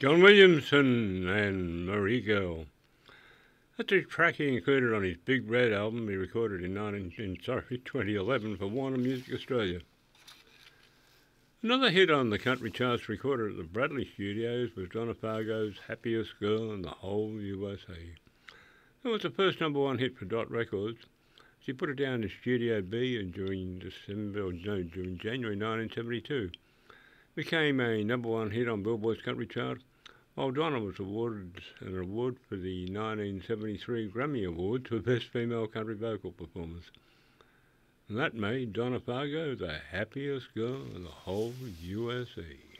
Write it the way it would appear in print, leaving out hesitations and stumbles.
John Williamson and Marie Girl. That's a track he included on his Big Red album he recorded in 2011 for Warner Music Australia. Another hit on the country charts recorded at the Bradley Studios was Donna Fargo's Happiest Girl in the Whole USA. It was the first number one hit for Dot Records. She put it down in Studio B and during January 1972. Became a number one hit on Billboard's country chart, while Donna was awarded an award for the 1973 Grammy Award for Best Female Country Vocal Performance. And that made Donna Fargo the happiest girl in the whole USA.